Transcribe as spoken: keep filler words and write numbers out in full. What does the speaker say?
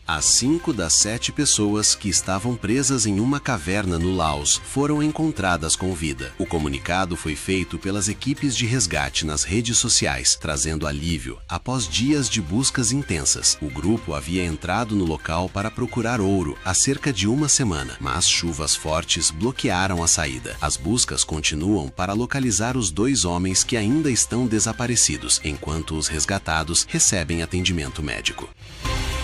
As cinco das sete pessoas que estavam presas em uma caverna no Laos foram encontradas com vida. O comunicado foi feito pelas equipes de resgate nas redes sociais, trazendo alívio após dias de buscas intensas. O grupo havia entrado no local para procurar ouro há cerca de uma semana, mas chuvas fortes bloquearam a saída. As buscas continuam para localizar os dois homens que ainda estão desaparecidos, enquanto os resgatados recebem atendimento médico.